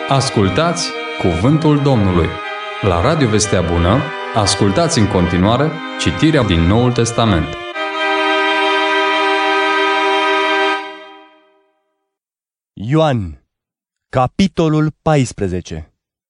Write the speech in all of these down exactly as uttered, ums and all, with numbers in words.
Ascultați Cuvântul Domnului. La Radio Vestea Bună, ascultați în continuare citirea din Noul Testament. Ioan, capitolul paisprezece.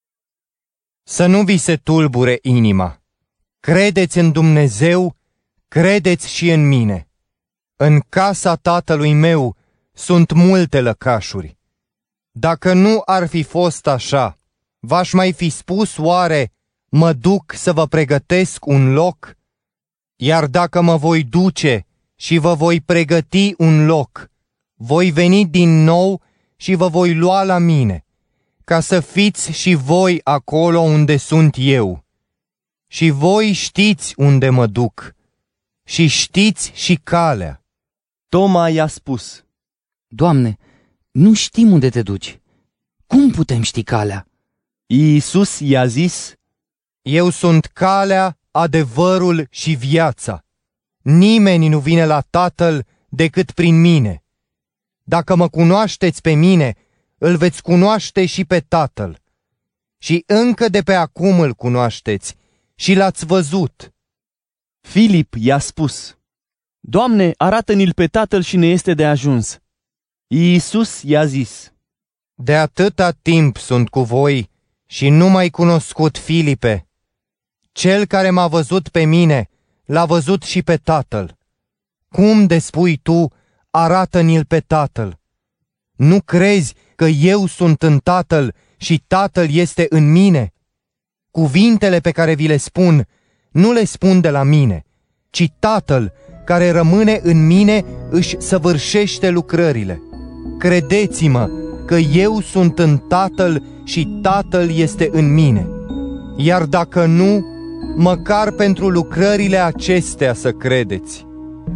Să nu vi se tulbure inima. Credeți în Dumnezeu, credeți și în mine. În casa Tatălui meu sunt multe lăcașuri. Dacă nu ar fi fost așa, v-aș mai fi spus oare, mă duc să vă pregătesc un loc? Iar dacă mă voi duce și vă voi pregăti un loc, voi veni din nou și vă voi lua la mine, ca să fiți și voi acolo unde sunt eu. Și voi știți unde mă duc și știți și calea. Toma i-a spus: Doamne, nu știm unde te duci. Cum putem ști calea? Iisus i-a zis: Eu sunt calea, adevărul și viața. Nimeni nu vine la Tatăl decât prin mine. Dacă mă cunoașteți pe mine, îl veți cunoaște și pe Tatăl. Și încă de pe acum îl cunoașteți și l-ați văzut. Filip i-a spus: Doamne, arată-ni-l pe Tatăl și ne este de ajuns. Iisus i-a zis: De atâta timp sunt cu voi și nu m-ai cunoscut, Filipe. Cel care m-a văzut pe mine, l-a văzut și pe Tatăl. Cum de spui tu, arată-ni-l pe Tatăl? Nu crezi că eu sunt în Tatăl și Tatăl este în mine? Cuvintele pe care vi le spun, nu le spun de la mine, ci Tatăl, care rămâne în mine, își săvârșește lucrările. Credeți-mă că eu sunt în Tatăl și Tatăl este în mine. Iar dacă nu, măcar pentru lucrările acestea să credeți.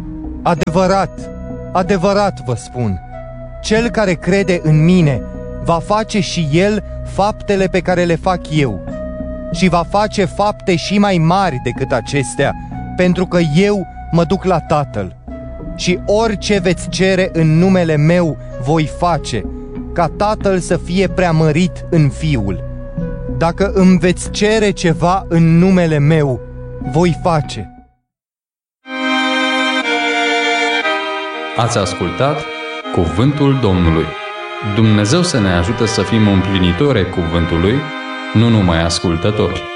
Adevărat, adevărat vă spun, cel care crede în mine va face și el faptele pe care le fac eu și va face fapte și mai mari decât acestea, pentru că eu mă duc la Tatăl. Și orice veți cere în numele meu voi face, ca Tatăl să fie preamărit în Fiul. Dacă îmi veți cere ceva în numele meu, voi face. Ați ascultat Cuvântul Domnului. Dumnezeu să ne ajute să fim împlinitori ai cuvântului, nu numai ascultători.